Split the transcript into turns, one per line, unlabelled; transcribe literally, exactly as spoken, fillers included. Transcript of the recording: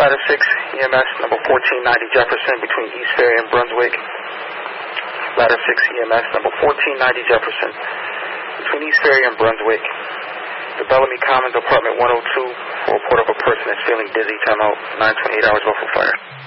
Ladder six, E M S, number fourteen ninety Jefferson, between East Ferry and Brunswick. Ladder six, E M S, number fourteen ninety Jefferson, between East Ferry and Brunswick. The Bellamy Commons, apartment one oh two, for a report of a person that's feeling dizzy. Time out, nine twenty-eight hours off of fire.